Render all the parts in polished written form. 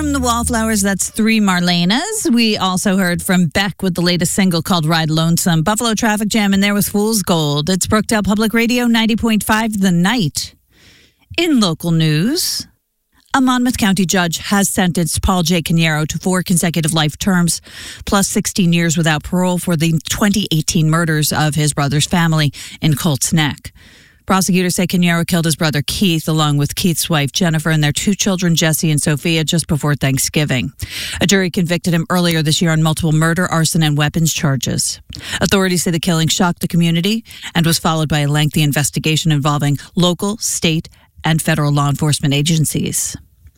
From the Wallflowers, that's 3 Marlenas. We also heard from Beck with the latest single called Ride Lonesome. Buffalo Traffic Jam in there with Fool's Gold. It's Brookdale Public Radio 90.5 The Night. In local news, a Monmouth County judge has sentenced Paul J. Caniero to 4 consecutive life terms, plus 16 years without parole for the 2018 murders of his brother's family in Colts Neck. Prosecutors say Caniero killed his brother Keith along with Keith's wife Jennifer and their 2 children Jesse and Sophia just before Thanksgiving. A jury convicted him earlier this year on multiple murder, arson, and weapons charges. Authorities say the killing shocked the community and was followed by a lengthy investigation involving local, state, and federal law enforcement agencies.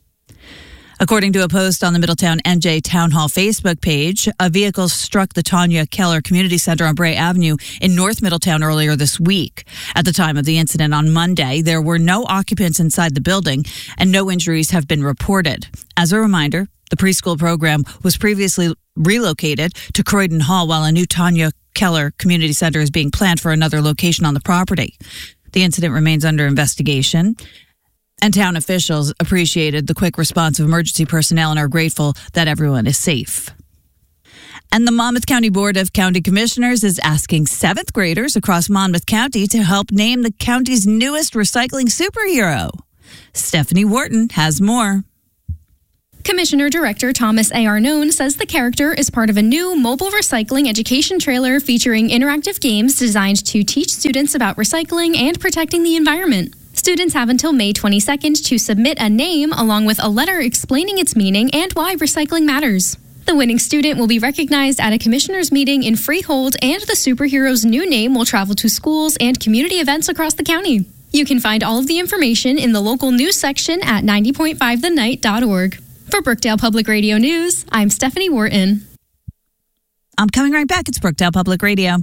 According to a post on the Middletown NJ Town Hall Facebook page, a vehicle struck the Tanya Keller Community Center on Bray Avenue in North Middletown earlier this week. At the time of the incident on Monday, there were no occupants inside the building and no injuries have been reported. As a reminder, the preschool program was previously relocated to Croydon Hall while a new Tanya Keller Community Center is being planned for another location on the property. The incident remains under investigation, and town officials appreciated the quick response of emergency personnel and are grateful that everyone is safe. And the Monmouth County Board of County Commissioners is asking 7th graders across Monmouth County to help name the county's newest recycling superhero. Stephanie Wharton has more. Commissioner Director Thomas A. Arnone says the character is part of a new mobile recycling education trailer featuring interactive games designed to teach students about recycling and protecting the environment. Students have until May 22nd to submit a name along with a letter explaining its meaning and why recycling matters. The winning student will be recognized at a commissioner's meeting in Freehold, and the superhero's new name will travel to schools and community events across the county. You can find all of the information in the local news section at 90.5thenight.org. For Brookdale Public Radio News, I'm Stephanie Wharton. I'm coming right back. It's Brookdale Public Radio.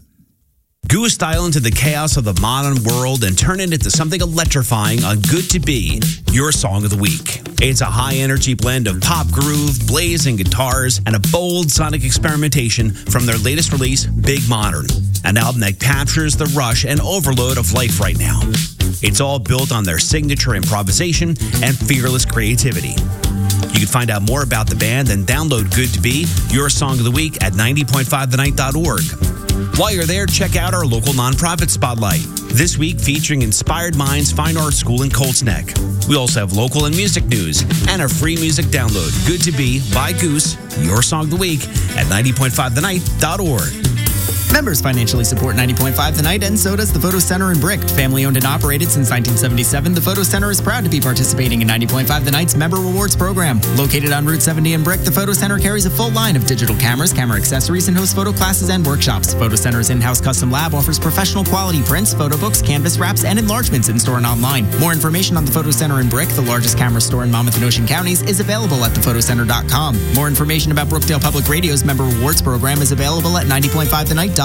Goose style into the chaos of the modern world and turn it into something electrifying on Good to Be, your song of the week. It's a high-energy blend of pop groove, blazing guitars, and a bold sonic experimentation from their latest release, Big Modern, an album that captures the rush and overload of life right now. It's all built on their signature improvisation and fearless creativity. You can find out more about the band and download Good to Be, your song of the week at 90.5thenight.org. While you're there, check out our local nonprofit spotlight. This week featuring Inspired Minds Fine Art School in Colts Neck. We also have local and music news and a free music download. Good to Be by Goose, your song of the week at 90.5thenight.org. Members financially support 90.5 The Night, and so does the Photo Center in Brick. Family owned and operated since 1977, the Photo Center is proud to be participating in 90.5 The Night's Member Rewards program. Located on Route 70 in Brick, the Photo Center carries a full line of digital cameras, camera accessories, and hosts photo classes and workshops. Photo Center's in-house custom lab offers professional quality prints, photo books, canvas wraps, and enlargements in-store and online. More information on the Photo Center in Brick, the largest camera store in Monmouth and Ocean counties, is available at thephotoCenter.com. More information about Brookdale Public Radio's Member Rewards program is available at 90.5thenight.org.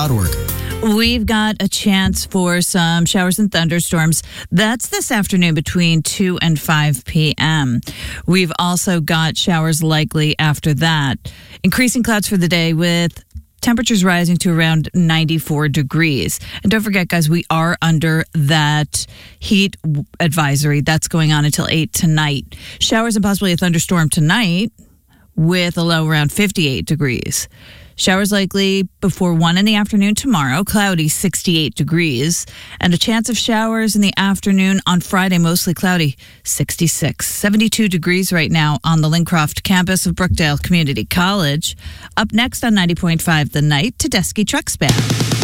We've got a chance for some showers and thunderstorms. That's this afternoon between 2 and 5 p.m. We've also got showers likely after that. Increasing clouds for the day with temperatures rising to around 94 degrees. And don't forget, guys, we are under that heat advisory. That's going on until 8 tonight. Showers and possibly a thunderstorm tonight with a low around 58 degrees. Showers likely before 1 in the afternoon tomorrow, cloudy 68 degrees, and a chance of showers in the afternoon on Friday, mostly cloudy 66. 72 degrees right now on the Lincroft campus of Brookdale Community College. Up next on 90.5 The Night, Tedeschi Truck Span.